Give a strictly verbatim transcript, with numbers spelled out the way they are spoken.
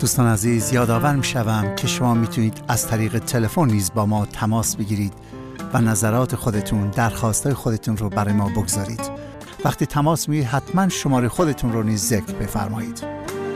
دوستان عزیز، یادآور می‌شوم که شما میتونید از طریق تلفن نیز با ما تماس بگیرید و نظرات خودتون، درخواستای خودتون رو برای ما بگذارید. وقتی تماس میگیرید حتما شماره خودتون رو نیز ذکر بفرمایید.